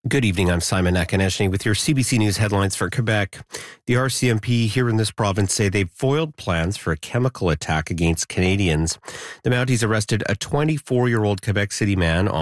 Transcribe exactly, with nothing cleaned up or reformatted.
Good evening. I'm Simon Akineshny with your C B C News headlines for Quebec. The R C M P here in this province say they've foiled plans for a chemical attack against Canadians. The Mounties arrested a twenty-four-year-old Quebec City man on